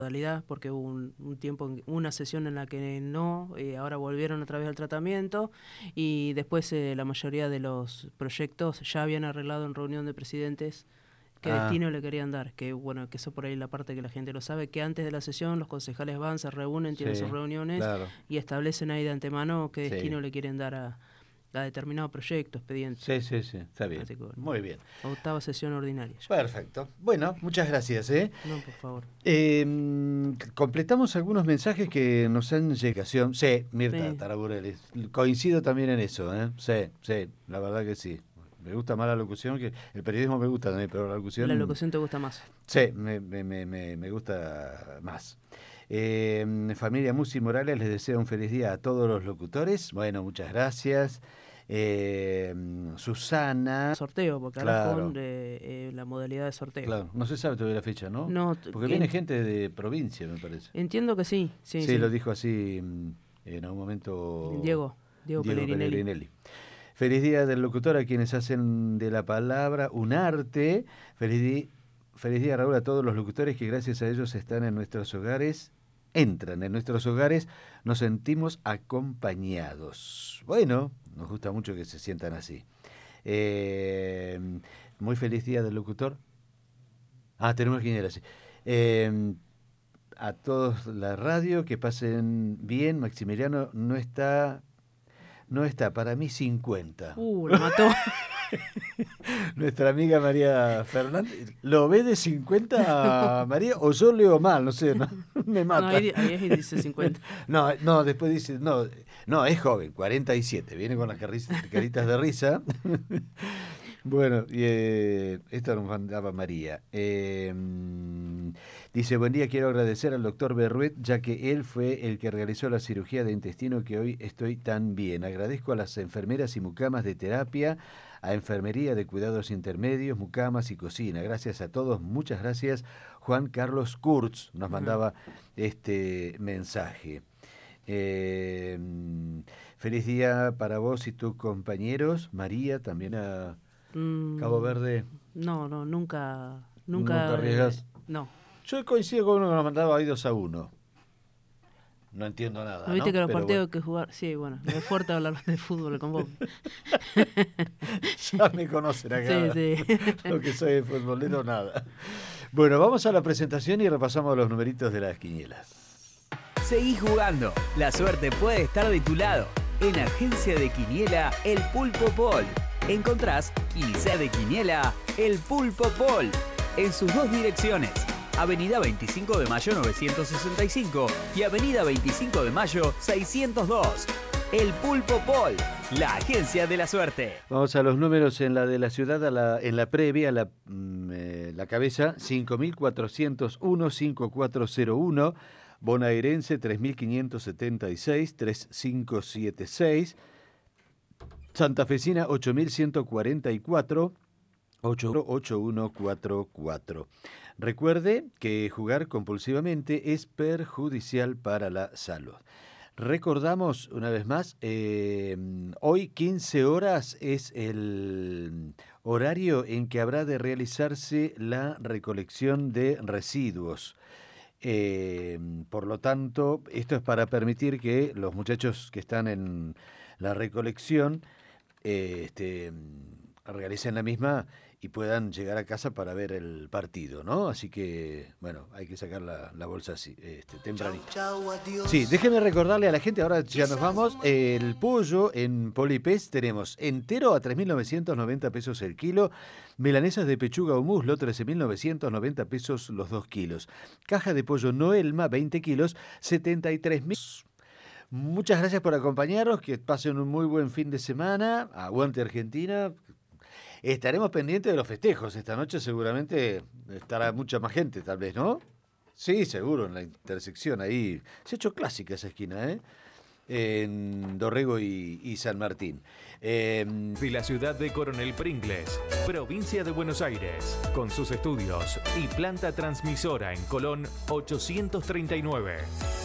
modalidad, porque hubo un tiempo, una sesión en la que no, ahora volvieron otra vez al tratamiento, y después la mayoría de los proyectos ya habían arreglado en reunión de presidentes qué destino le querían dar, que bueno, que eso por ahí la parte que la gente lo sabe, que antes de la sesión los concejales van, se reúnen, tienen sus reuniones, claro, y establecen ahí de antemano qué destino le quieren dar a determinado proyecto, expediente. Sí, está bien. Que, bueno, muy bien. 8ª sesión ordinaria. Ya. Perfecto. Bueno, muchas gracias. No, por favor. Completamos algunos mensajes que nos han llegado. Sí, Mirta Taraburelli. Coincido también en eso. Sí, la verdad que sí. Me gusta más la locución, que el periodismo me gusta también, pero la locución... La locución te gusta más. Sí, me gusta más. Familia Musi Morales les desea un feliz día a todos los locutores. Bueno, muchas gracias. Susana. Sorteo, porque ahora con la modalidad de sorteo. Claro, no se sabe todavía la fecha, ¿no? No, porque viene gente de provincia, me parece. Entiendo que sí. Sí, lo dijo así en algún momento Diego Pellegrinelli. Feliz día del locutor a quienes hacen de la palabra un arte. Feliz día, Raúl, a todos los locutores que gracias a ellos están en nuestros hogares. Entran en nuestros hogares, nos sentimos acompañados. Bueno, nos gusta mucho que se sientan así. Muy feliz día del locutor. Tenemos quiniela, sí. A todos la radio, que pasen bien. Maximiliano no está, para mí 50. Lo mató. Nuestra amiga María Fernández, ¿lo ve de 50 a María o yo leo mal? No sé, me mata. No, ahí dice 50. No, después dice, no, es joven, 47, viene con las caritas de risa. Bueno, esto nos mandaba María. Dice, buen día, quiero agradecer al doctor Berruet, ya que él fue el que realizó la cirugía de intestino que hoy estoy tan bien. Agradezco a las enfermeras y mucamas de terapia, a enfermería de cuidados intermedios, mucamas y cocina. Gracias a todos, muchas gracias. Juan Carlos Kurtz nos mandaba este mensaje. Feliz día para vos y tus compañeros. María, también a Cabo Verde. No, nunca arriesgas. No. Yo coincido con uno que nos mandaba ahí 2-1. No entiendo nada. ¿No viste que los partidos que jugar? Sí, bueno, es fuerte hablar de fútbol con vos. Ya me conocen acá. Sí. Lo que soy de futbolero, nada. Bueno, vamos a la presentación y repasamos los numeritos de las quinielas. Seguí jugando. La suerte puede estar de tu lado. En Agencia de Quiniela, El Pulpo Pol. Encontrás Quizá de Quiniela, El Pulpo Pol. En sus dos direcciones. Avenida 25 de Mayo 965 y Avenida 25 de Mayo 602. El Pulpo Pol, la agencia de la suerte. Vamos a los números en la de la ciudad, en la previa, la cabeza 5401, 5401, bonaerense 3576, 3576, santafesina 8144, 8144. Recuerde que jugar compulsivamente es perjudicial para la salud. Recordamos una vez más, hoy 15 horas es el horario en que habrá de realizarse la recolección de residuos. Por lo tanto, esto es para permitir que los muchachos que están en la recolección realicen la misma y puedan llegar a casa para ver el partido, ¿no? Así que, bueno, hay que sacar la bolsa así, tempranito. Sí, déjenme recordarle a la gente, ahora ya nos vamos, el pollo en Polipés tenemos entero a 3.990 pesos el kilo, milanesas de pechuga o muslo, 13.990 pesos los 2 kilos. Caja de pollo Noelma, 20 kilos, 73.000. Muchas gracias por acompañarnos, que pasen un muy buen fin de semana. Aguante Argentina. Estaremos pendientes de los festejos. Esta noche seguramente estará mucha más gente, tal vez, ¿no? Sí, seguro, en la intersección ahí. Se ha hecho clásica esa esquina, en Dorrego y San Martín. De la ciudad de Coronel Pringles, provincia de Buenos Aires, con sus estudios y planta transmisora en Colón 839.